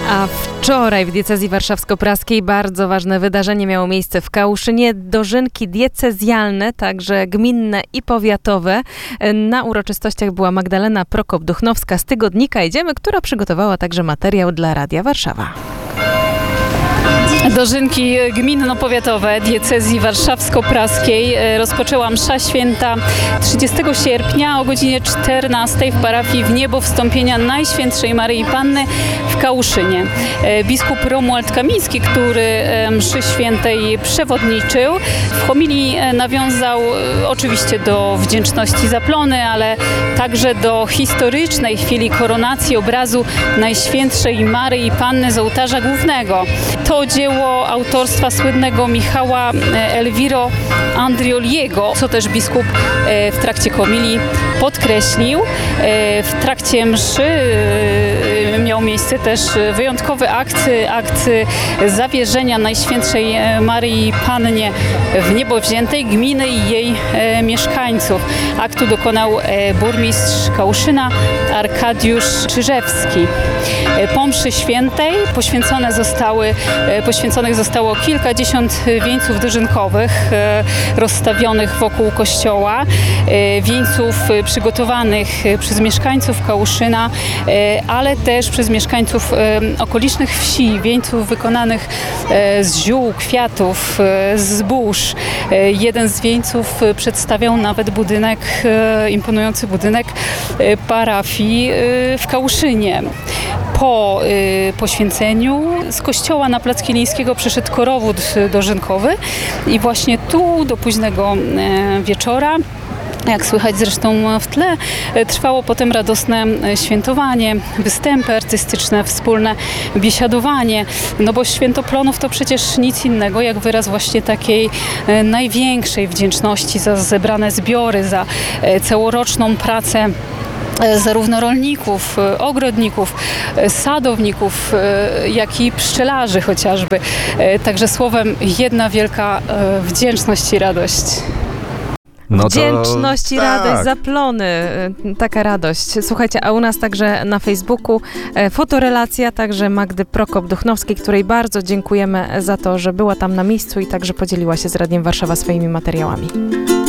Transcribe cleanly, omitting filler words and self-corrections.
A wczoraj w diecezji warszawsko-praskiej bardzo ważne wydarzenie miało miejsce w Kałuszynie. Dożynki diecezjalne, także gminne i powiatowe. Na uroczystościach była Magdalena Prokop-Duchnowska z tygodnika Idziemy, która przygotowała także materiał dla Radia Warszawa. Dożynki gminno-powiatowe diecezji warszawsko-praskiej rozpoczęła msza święta 30 sierpnia o godzinie 14 w parafii w niebo wstąpienia Najświętszej Maryi Panny w Kałuszynie. Biskup Romuald Kamiński, który mszy świętej przewodniczył, w homilii nawiązał oczywiście do wdzięczności za plony, ale także do historycznej chwili koronacji obrazu Najświętszej Maryi Panny z ołtarza głównego. To dzieło autorstwa słynnego Michała Elviro Andrioliego, co też biskup w trakcie homilii podkreślił. W trakcie mszy miał miejsce też wyjątkowy akt zawierzenia Najświętszej Maryi Pannie w niebo wziętej gminy i jej mieszkańców. Aktu dokonał burmistrz Kałuszyna Arkadiusz Czyżewski. Po mszy świętej poświęconych zostało kilkadziesiąt wieńców dożynkowych rozstawionych wokół kościoła, wieńców przygotowanych przez mieszkańców Kałuszyna, ale też przez mieszkańców okolicznych wsi, wieńców wykonanych z ziół, kwiatów, z zbóż. Jeden z wieńców przedstawiał nawet imponujący budynek parafii w Kałuszynie. Po poświęceniu z kościoła na Plac Kilińskiego przeszedł korowód dożynkowy i właśnie tu do późnego wieczora, jak słychać zresztą w tle, trwało potem radosne świętowanie, występy artystyczne, wspólne biesiadowanie, no bo święto plonów to przecież nic innego jak wyraz właśnie takiej największej wdzięczności za zebrane zbiory, za całoroczną pracę zarówno rolników, ogrodników, sadowników, jak i pszczelarzy chociażby. Także słowem jedna wielka wdzięczność i radość. Wdzięczność i radość za plony. Taka radość. Słuchajcie, a u nas także na Facebooku fotorelacja także Magdy Prokop-Duchnowskiej, której bardzo dziękujemy za to, że była tam na miejscu i także podzieliła się z Radiem Warszawa swoimi materiałami.